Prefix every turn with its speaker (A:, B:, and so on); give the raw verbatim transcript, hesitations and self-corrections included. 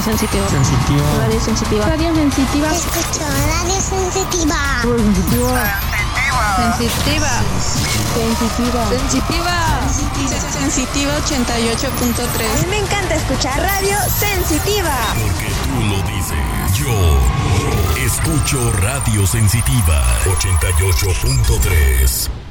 A: Radio Sensitiva.
B: Sensitiva.
A: Radio Sensitiva.
C: Radio Sensitiva.
D: Escucho Radio Sensitiva.
C: Sensitiva.
D: Sensitiva.
C: Sensitiva.
A: Sensitiva. Sensitiva ochenta y ocho punto tres.
D: A mí me encanta escuchar Radio Sensitiva.
E: Porque tú lo dices. Yo escucho Radio Sensitiva ochenta y ocho punto tres.